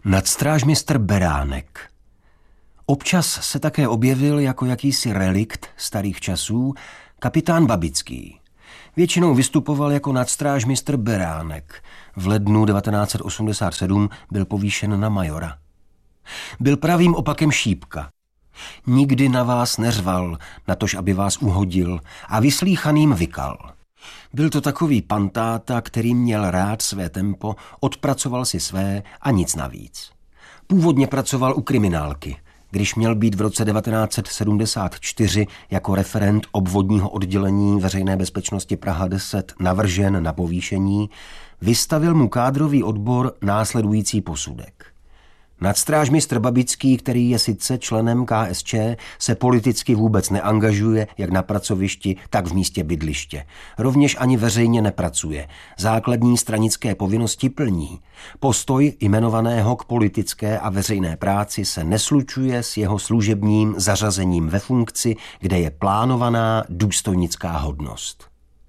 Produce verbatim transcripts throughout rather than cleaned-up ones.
Nadstrážmistr Beránek. Občas se také objevil jako jakýsi relikt starých časů kapitán Babický. Většinou vystupoval jako nadstrážmistr Beránek. V lednu devatenáct set osmdesát sedm byl povýšen na majora. Byl pravým opakem Šípka. Nikdy na vás neřval, natož aby vás uhodil, a vyslýchaným vykal. Byl to takový pantáta, který měl rád své tempo, odpracoval si své a nic navíc. Původně pracoval u kriminálky. Když měl být v roce devatenáct set sedmdesát čtyři jako referent obvodního oddělení veřejné bezpečnosti Praha deset navržen na povýšení, vystavil mu kádrový odbor následující posudek. Nadstrážmistr Babický, který je sice členem K S Č, se politicky vůbec neangažuje, jak na pracovišti, tak v místě bydliště. Rovněž ani veřejně nepracuje. Základní stranické povinnosti plní. Postoj jmenovaného k politické a veřejné práci se neslučuje s jeho služebním zařazením ve funkci, kde je plánovaná důstojnická hodnost.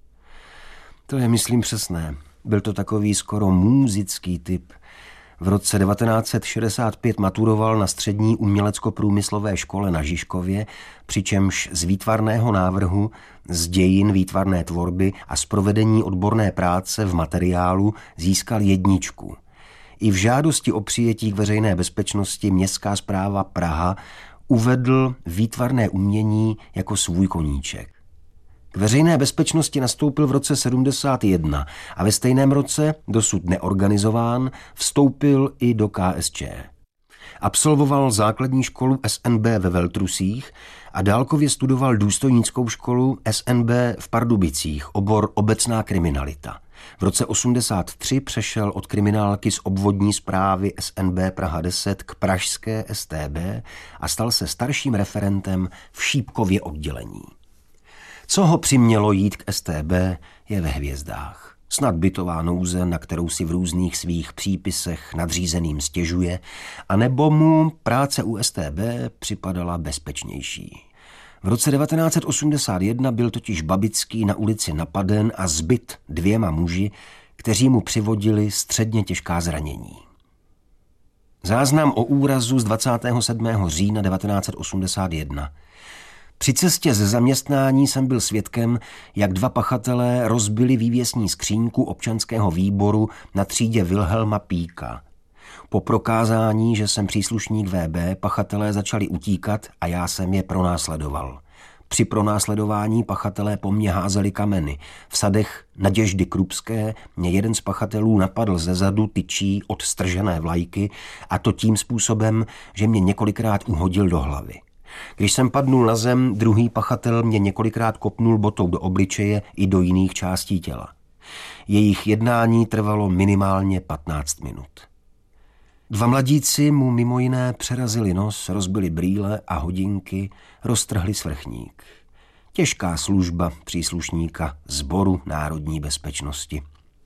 To je, myslím, přesné. Byl to takový skoro múzický typ. V roce devatenáct set šedesát pět maturoval na střední umělecko-průmyslové škole na Žižkově, přičemž z výtvarného návrhu, z dějin výtvarné tvorby a z provedení odborné práce v materiálu získal jedničku. I v žádosti o přijetí k veřejné bezpečnosti Městská správa Praha uvedl výtvarné umění jako svůj koníček. K veřejné bezpečnosti nastoupil v roce sedmdesát jedna a ve stejném roce, dosud neorganizován, vstoupil i do K S Č. Absolvoval základní školu S N B ve Veltrusích a dálkově studoval důstojnickou školu S N B v Pardubicích, obor obecná kriminalita. V roce osmdesát tři přešel od kriminálky z obvodní správy S N B Praha deset k pražské S T B a stal se starším referentem v Šípkově oddělení. Co ho přimělo jít k S T B, je ve hvězdách. Snad bytová nouze, na kterou si v různých svých přípisech nadřízeným stěžuje, anebo mu práce u S T B připadala bezpečnější. V roce devatenáct set osmdesát jedna byl totiž Babický na ulici napaden a zbyt dvěma muži, kteří mu přivodili středně těžká zranění. Záznam o úrazu z dvacátého sedmého října devatenáct set osmdesát jedna. Při cestě ze zaměstnání jsem byl svědkem, jak dva pachatelé rozbili vývěsní skříňku občanského výboru na třídě Vilhelma Píka. Po prokázání, že jsem příslušník V B, pachatelé začali utíkat a já jsem je pronásledoval. Při pronásledování pachatelé po mně házeli kameny. V sadech Naděždy Krupské mě jeden z pachatelů napadl zezadu tyčí od stržené vlajky, a to tím způsobem, že mě několikrát uhodil do hlavy. Když jsem padnul na zem, druhý pachatel mě několikrát kopnul botou do obličeje i do jiných částí těla. Jejich jednání trvalo minimálně patnáct minut. Dva mladíci mu mimo jiné přerazili nos, rozbili brýle a hodinky, roztrhli svrchník. Těžká služba příslušníka Sboru národní bezpečnosti.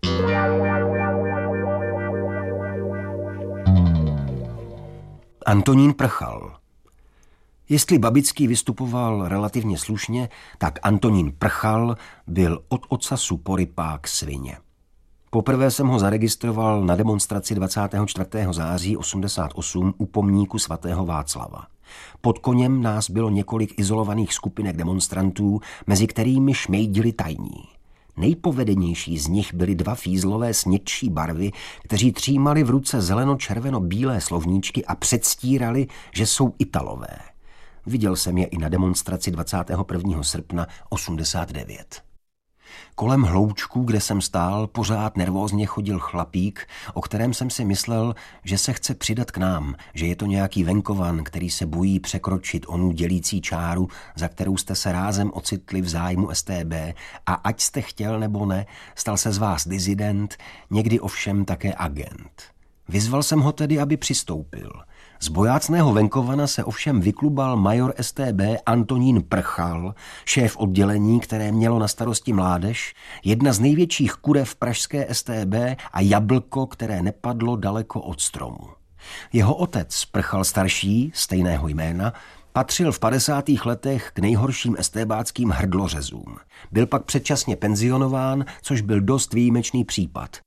Antonín Prchal. Jestli Babický vystupoval relativně slušně, tak Antonín Prchal byl od ocasu porypák svině. Poprvé jsem ho zaregistroval na demonstraci dvacátého čtvrtého září osmdesát osm u pomníku svatého Václava. Pod koněm nás bylo několik izolovaných skupinek demonstrantů, mezi kterými šmejdili tajní. Nejpovedenější z nich byli dva fízlové snědčí barvy, kteří třímali v ruce zeleno-červeno-bílé slovníčky a předstírali, že jsou Italové. Viděl jsem je i na demonstraci dvacátého prvního srpna osmdesát devět. Kolem hloučku, kde jsem stál, pořád nervózně chodil chlapík, o kterém jsem si myslel, že se chce přidat k nám, že je to nějaký venkovan, který se bojí překročit onu dělící čáru, za kterou jste se rázem ocitli v zájmu S T B, a ať jste chtěl nebo ne, stal se z vás dizident, někdy ovšem také agent. Vyzval jsem ho tedy, aby přistoupil. Z bojácného venkovana se ovšem vyklubal major S T B Antonín Prchal, šéf oddělení, které mělo na starosti mládež, jedna z největších kurev pražské S T B a jablko, které nepadlo daleko od stromu. Jeho otec, Prchal starší, stejného jména, patřil v padesátých letech k nejhorším estébáckým hrdlořezům. Byl pak předčasně penzionován, což byl dost výjimečný případ.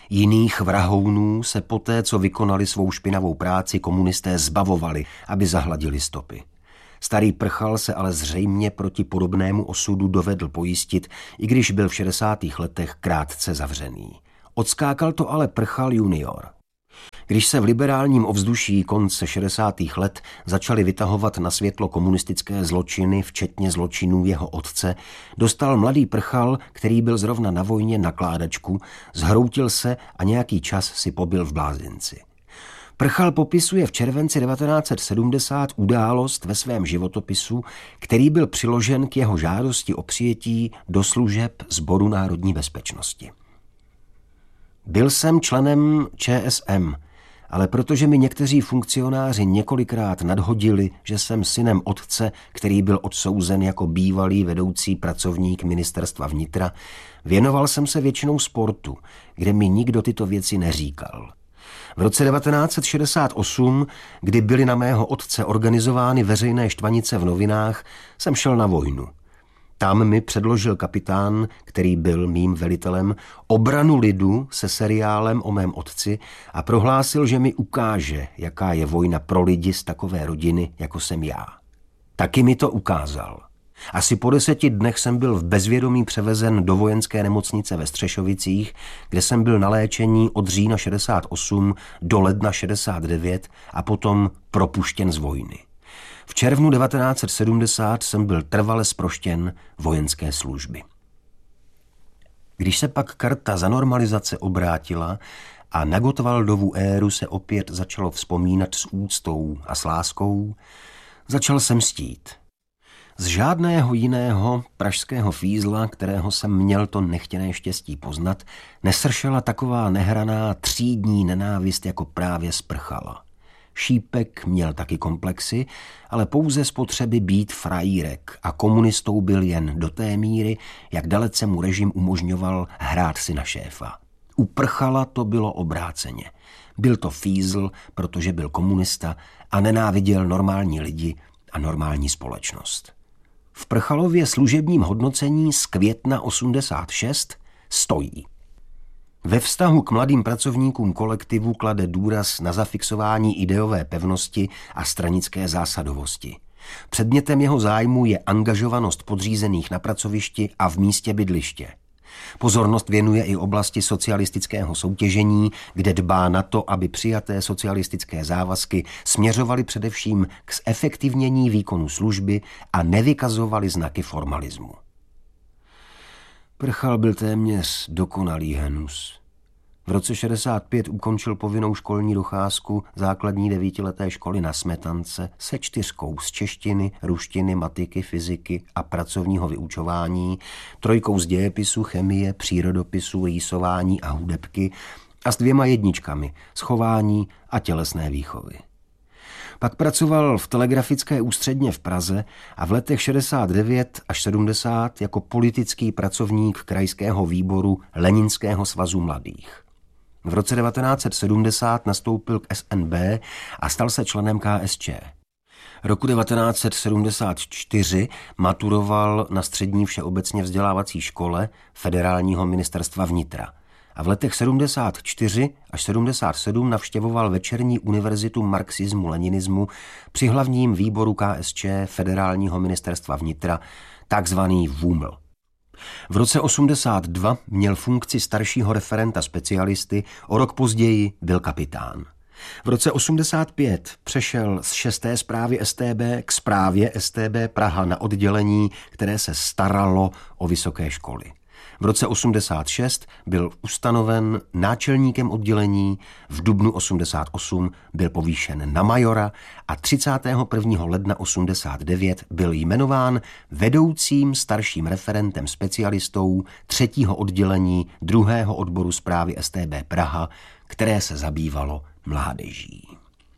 Jiných vrahounů se poté, co vykonali svou špinavou práci, komunisté zbavovali, aby zahladili stopy. Starý Prchal se ale zřejmě proti podobnému osudu dovedl pojistit, i když byl v šedesátých letech krátce zavřený. Odskákal to ale Prchal junior. Když se v liberálním ovzduší konce šedesátých let začaly vytahovat na světlo komunistické zločiny, včetně zločinů jeho otce, dostal mladý Prchal, který byl zrovna na vojně, nakládačku, zhroutil se a nějaký čas si pobyl v blázinci. Prchal popisuje v červenci devatenáct set sedmdesát událost ve svém životopisu, který byl přiložen k jeho žádosti o přijetí do služeb Sboru národní bezpečnosti. Byl jsem členem Č S M, ale protože mi někteří funkcionáři několikrát nadhodili, že jsem synem otce, který byl odsouzen jako bývalý vedoucí pracovník ministerstva vnitra, věnoval jsem se většinou sportu, kde mi nikdo tyto věci neříkal. V roce devatenáct set šedesát osm, kdy byly na mého otce organizovány veřejné štvanice v novinách, jsem šel na vojnu. Tam mi předložil kapitán, který byl mým velitelem, Obranu lidu se seriálem o mém otci a prohlásil, že mi ukáže, jaká je vojna pro lidi z takové rodiny, jako jsem já. Taky mi to ukázal. Asi po deseti dnech jsem byl v bezvědomí převezen do vojenské nemocnice ve Střešovicích, kde jsem byl na léčení od října šedesát osm do ledna šedesát devět a potom propuštěn z vojny. V červnu devatenáct set sedmdesát jsem byl trvale zproštěn vojenské služby. Když se pak karta za normalizace obrátila a na Gottwaldovu éru se opět začalo vzpomínat s úctou a s láskou, začal jsem mstít. Z žádného jiného pražského fízla, kterého jsem měl to nechtěné štěstí poznat, nesršela taková nehraná třídní nenávist jako právě z Prchala. Šípek měl taky komplexy, ale pouze z potřeby být frajírek a komunistou byl jen do té míry, jak dalece mu režim umožňoval hrát si na šéfa. U Prchala to bylo obráceně. Byl to fízl, protože byl komunista a nenáviděl normální lidi a normální společnost. V Prchalově služebním hodnocení z května osmdesát šest stojí: ve vztahu k mladým pracovníkům kolektivu klade důraz na zafixování ideové pevnosti a stranické zásadovosti. Předmětem jeho zájmu je angažovanost podřízených na pracovišti a v místě bydliště. Pozornost věnuje i oblasti socialistického soutěžení, kde dbá na to, aby přijaté socialistické závazky směřovaly především k zefektivnění výkonu služby a nevykazovaly znaky formalismu. Prchal byl téměř dokonalý henus. V roce šedesát pět ukončil povinnou školní docházku základní devítileté školy na Smetance se čtyřkou z češtiny, ruštiny, matiky, fyziky a pracovního vyučování, trojkou z dějepisu, chemie, přírodopisu, rýsování a hudebky a s dvěma jedničkami z chování a tělesné výchovy. Pak pracoval v telegrafické ústředně v Praze a v letech šedesát devět až sedmdesát jako politický pracovník krajského výboru Leninského svazu mladých. V roce devatenáct set sedmdesát nastoupil k S N B a stal se členem K S Č. Roku devatenáct set sedmdesát čtyři maturoval na střední všeobecně vzdělávací škole Federálního ministerstva vnitra a v letech sedmdesát čtyři až sedmdesát sedm navštěvoval večerní univerzitu marxismu-leninismu při hlavním výboru K S Č Federálního ministerstva vnitra, takzvaný VUML. V roce osmdesát dva měl funkci staršího referenta specialisty, o rok později byl kapitán. V roce osmdesát pět přešel z šesté správy S T B k správě S T B Praha na oddělení, které se staralo o vysoké školy. V roce osmdesát šest byl ustanoven náčelníkem oddělení, v dubnu osmdesát osm byl povýšen na majora a třicátého prvního ledna osmdesát devět byl jmenován vedoucím starším referentem specialistou třetího oddělení druhého odboru správy S T B Praha, které se zabývalo mládeží.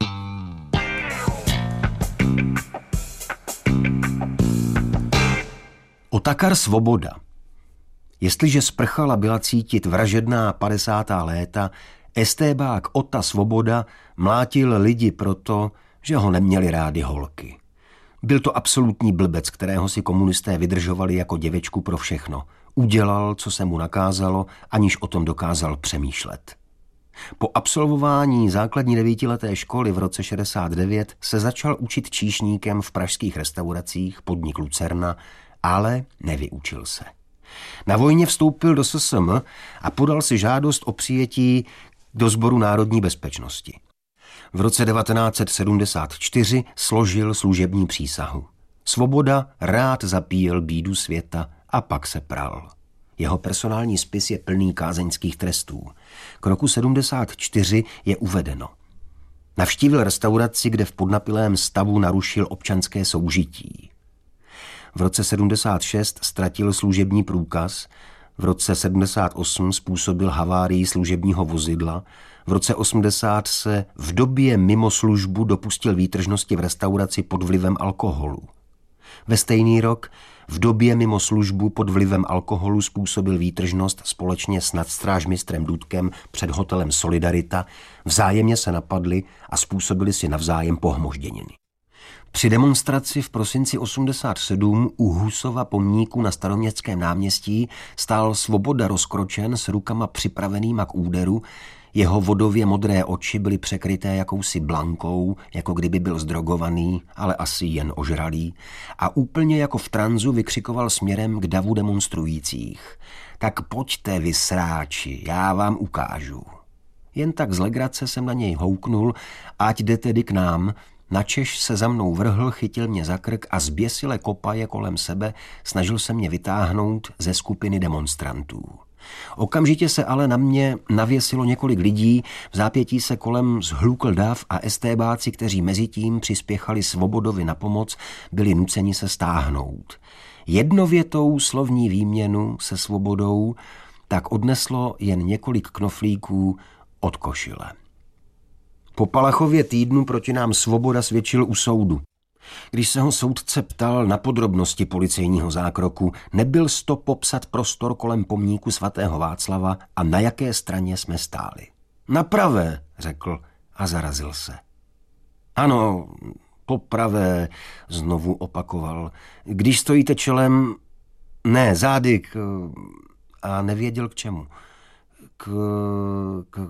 Otakar Svoboda. Jestliže z Prchala byla cítit vražedná padesátá léta, estébák Ota Svoboda mlátil lidi proto, že ho neměli rádi holky. Byl to absolutní blbec, kterého si komunisté vydržovali jako děvečku pro všechno. Udělal, co se mu nakázalo, aniž o tom dokázal přemýšlet. Po absolvování základní devítileté školy v roce šedesát devět se začal učit číšníkem v pražských restauracích, podnik Lucerna, ale nevyučil se. Na vojně vstoupil do S S M a podal si žádost o přijetí do Sboru národní bezpečnosti. V roce devatenáct set sedmdesát čtyři složil služební přísahu. Svoboda rád zapíjel bídu světa a pak se pral. Jeho personální spis je plný kázeňských trestů. K roku sedmdesát čtyři je uvedeno. Navštívil restauraci, kde v podnapilém stavu narušil občanské soužití. V roce sedmdesát šest ztratil služební průkaz, v roce sedmdesát osm způsobil havárii služebního vozidla, v roce osmdesát se v době mimo službu dopustil výtržnosti v restauraci pod vlivem alkoholu. Ve stejný rok v době mimo službu pod vlivem alkoholu způsobil výtržnost společně s nadstrážmistrem Dudkem před hotelem Solidarita, vzájemně se napadli a způsobili si navzájem pohmožděniny. Při demonstraci v prosinci osmdesát sedm u Husova pomníku na Staroměstském náměstí stál Svoboda rozkročen s rukama připravenýma k úderu, jeho vodově modré oči byly překryté jakousi blankou, jako kdyby byl zdrogovaný, ale asi jen ožralý, a úplně jako v tranzu vykřikoval směrem k davu demonstrujících. Tak pojďte, vy sráči, já vám ukážu. Jen tak z legrace jsem na něj houknul, ať jde tedy k nám, načež se za mnou vrhl, chytil mě za krk a zběsile kopaje kolem sebe snažil se mě vytáhnout ze skupiny demonstrantů. Okamžitě se ale na mě navěsilo několik lidí, v zápětí se kolem zhlukl dav a estébáci, kteří mezitím přispěchali Svobodovi na pomoc, byli nuceni se stáhnout. Jednovětou slovní výměnu se Svobodou tak odneslo jen několik knoflíků od košile. Po Palachově týdnu proti nám Svoboda svědčil u soudu. Když se ho soudce ptal na podrobnosti policejního zákroku, nebyl sto popsat prostor kolem pomníku svatého Václava a na jaké straně jsme stáli. Na pravé, řekl a zarazil se. Ano, po pravé, znovu opakoval. Když stojíte čelem, ne, zády k... a nevěděl k čemu. K... k...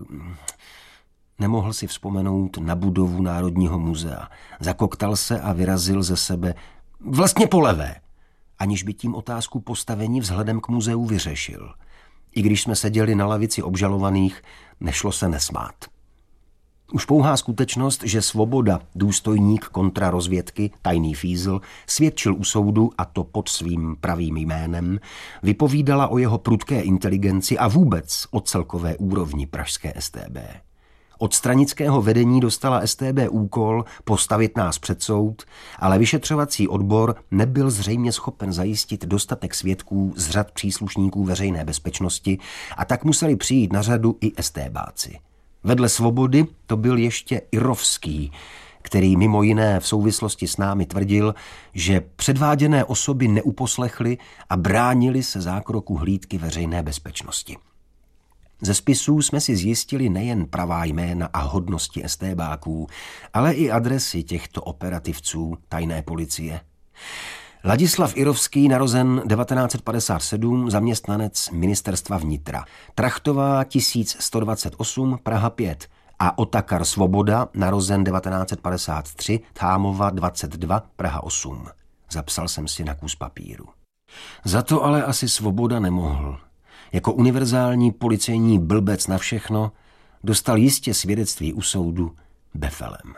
Nemohl si vzpomenout na budovu Národního muzea. Zakoktal se a vyrazil ze sebe vlastně po levé, aniž by tím otázku postavení vzhledem k muzeu vyřešil. I když jsme seděli na lavici obžalovaných, nešlo se nesmát. Už pouhá skutečnost, že Svoboda, důstojník kontrarozvědky, tajný fízl, svědčil u soudu, a to pod svým pravým jménem, vypovídala o jeho prudké inteligenci a vůbec o celkové úrovni pražské S T B. Od stranického vedení dostala S T B úkol postavit nás před soud, ale vyšetřovací odbor nebyl zřejmě schopen zajistit dostatek svědků z řad příslušníků veřejné bezpečnosti a tak museli přijít na řadu i estébáci. Vedle Svobody to byl ještě Irovský, který mimo jiné v souvislosti s námi tvrdil, že předváděné osoby neuposlechly a bránili se zákroku hlídky veřejné bezpečnosti. Ze spisů jsme si zjistili nejen pravá jména a hodnosti estébáků, ale i adresy těchto operativců tajné policie. Ladislav Irovský, narozen devatenáct set padesát sedm, zaměstnanec ministerstva vnitra. Trachtová tisíc sto dvacet osm, Praha pět. A Otakar Svoboda, narozen devatenáct set padesát tři, Thámova dvacet dva, Praha osm. Zapsal jsem si na kus papíru. Za to ale asi Svoboda nemohl. Jako univerzální policejní blbec na všechno dostal jistě svědectví u soudu befelem.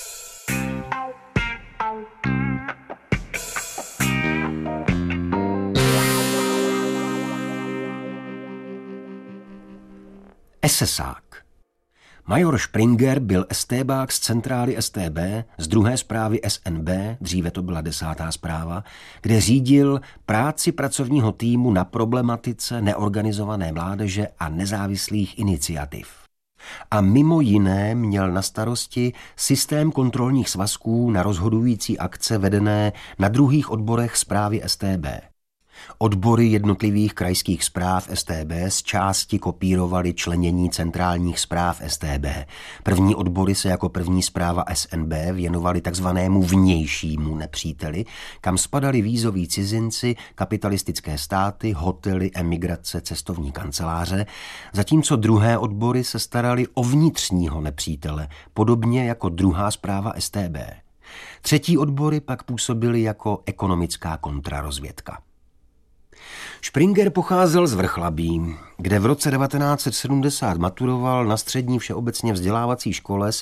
Esesák. Major Springer byl estébák z centrály S T B, z druhé zprávy S N B, dříve to byla desátá zpráva, kde řídil práci pracovního týmu na problematice neorganizované mládeže a nezávislých iniciativ. A mimo jiné měl na starosti systém kontrolních svazků na rozhodující akce vedené na druhých odborech zprávy S T B. Odbory jednotlivých krajských správ S T B z části kopírovaly členění centrálních správ S T B. První odbory se jako první správa S N B věnovaly takzvanému vnějšímu nepříteli, kam spadali vízoví cizinci, kapitalistické státy, hotely, emigrace, cestovní kanceláře, zatímco druhé odbory se staraly o vnitřního nepřítele, podobně jako druhá zpráva S T B. Třetí odbory pak působily jako ekonomická kontrarozvědka. Springer pocházel z Vrchlabí, kde v roce devatenáct set sedmdesát maturoval na střední všeobecně vzdělávací škole